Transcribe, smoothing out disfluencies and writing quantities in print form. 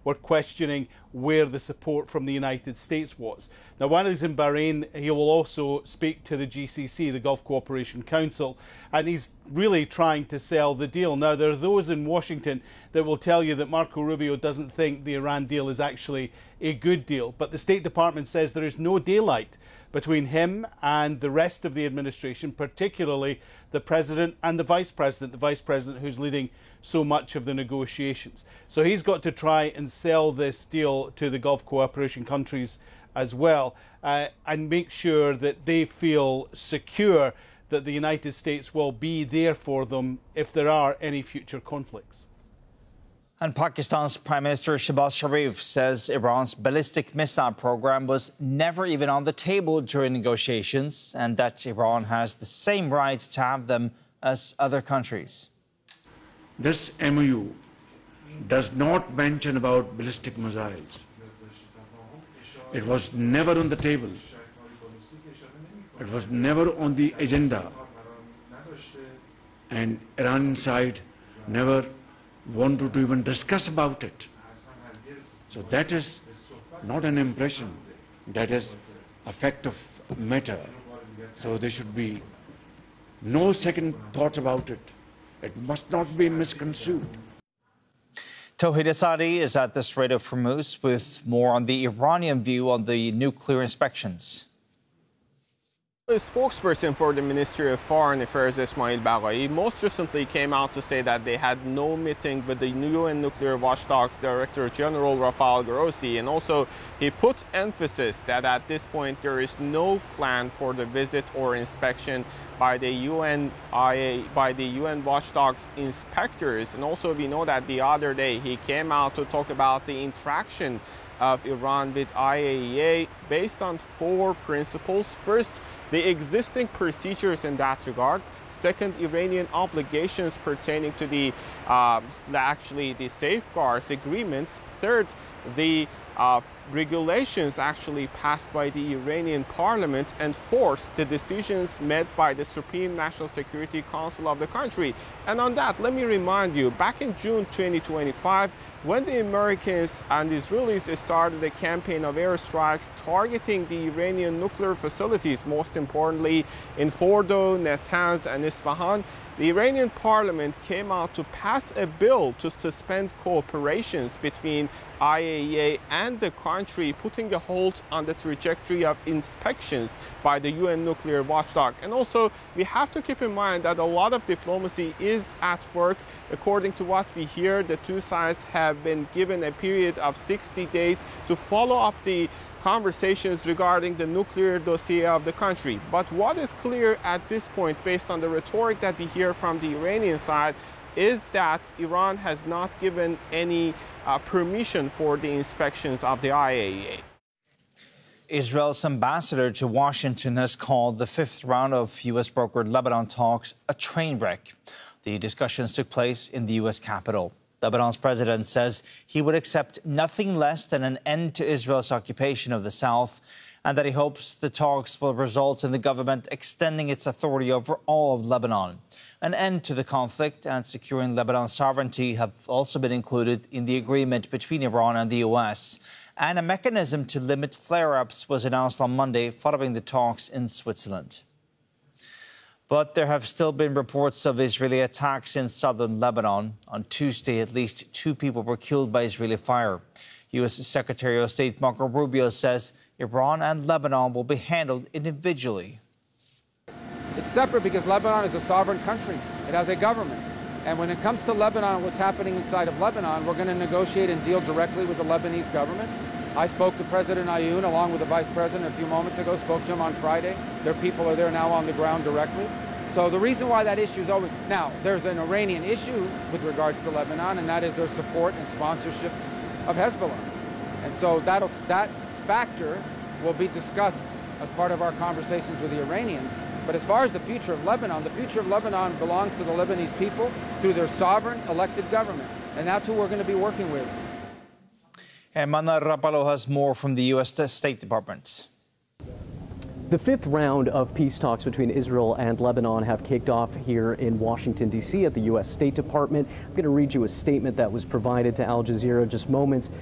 were questioning where the support from the United States was. Now, while he's in Bahrain, he will also speak to the GCC, the Gulf Cooperation Council, and he's really trying to sell the deal. Now, there are those in Washington that will tell you that Marco Rubio doesn't think the Iran deal is actually a good deal, but the State Department says there is no daylight between him and the rest of the administration, particularly the president and the vice president who's leading so much of the negotiations. So he's got to try and sell this deal to the Gulf Cooperation countries as well, and make sure that they feel secure that the United States will be there for them if there are any future conflicts. And Pakistan's Prime Minister Shehbaz Sharif says Iran's ballistic missile program was never even on the table during negotiations, and that Iran has the same right to have them as other countries. This MOU does not mention about ballistic missiles. It was never on the table. It was never on the agenda. And Iran side never wanted to even discuss about it. So that is not an impression, that is a fact of matter. So there should be no second thought about it. It must not be misconstrued. Tawhid Asadi is at the Strait of Hormuz with more on the Iranian view on the nuclear inspections. The spokesperson for the Ministry of Foreign Affairs, Ismail Baghai, most recently came out to say that they had no meeting with the UN Nuclear Watchdog's Director General Rafael Grossi, and also he put emphasis that at this point there is no plan for the visit or inspection by the UN Watchdog's inspectors. And also we know that the other day he came out to talk about the interaction of Iran with IAEA based on 4 principles. First, the existing procedures in that regard. Second, Iranian obligations pertaining to the the safeguards agreements. Third, the regulations actually passed by the Iranian parliament. And fourth, the decisions made by the Supreme National Security Council of the country. And on that, let me remind you, back in June 2025, when the Americans and Israelis started a campaign of airstrikes targeting the Iranian nuclear facilities, most importantly in Fordo, Natanz, and Isfahan, the Iranian parliament came out to pass a bill to suspend cooperations between IAEA and the country, putting a halt on the trajectory of inspections by the UN nuclear watchdog. And also, we have to keep in mind that a lot of diplomacy is at work. According to what we hear, the two sides have been given a period of 60 days to follow up the conversations regarding the nuclear dossier of the country. But what is clear at this point, based on the rhetoric that we hear from the Iranian side, is that Iran has not given any permission for the inspections of the IAEA. Israel's ambassador to Washington has called the 5th round of U.S.-brokered Lebanon talks a train wreck. The discussions took place in the U.S. Capitol. Lebanon's president says he would accept nothing less than an end to Israel's occupation of the South, and that he hopes the talks will result in the government extending its authority over all of Lebanon. An end to the conflict and securing Lebanon's sovereignty have also been included in the agreement between Iran and the U.S., and a mechanism to limit flare-ups was announced on Monday following the talks in Switzerland. But there have still been reports of Israeli attacks in southern Lebanon. On Tuesday, at least 2 people were killed by Israeli fire. U.S. Secretary of State Marco Rubio says Iran and Lebanon will be handled individually. It's separate because Lebanon is a sovereign country. It has a government. And when it comes to Lebanon and what's happening inside of Lebanon, we're going to negotiate and deal directly with the Lebanese government. I spoke to President Ayoun along with the Vice President a few moments ago, spoke to him on Friday. Their people are there now on the ground directly. So the reason why that issue is always... Now, there's an Iranian issue with regards to Lebanon, and that is their support and sponsorship of Hezbollah. And so that factor will be discussed as part of our conversations with the Iranians. But as far as the future of Lebanon belongs to the Lebanese people through their sovereign elected government. And that's who we're going to be working with. And Manuel Rapallo has more from the U.S. State Department. The 5th round of peace talks between Israel and Lebanon have kicked off here in Washington, D.C. at the U.S. State Department. I'm going to read you a statement that was provided to Al Jazeera just moments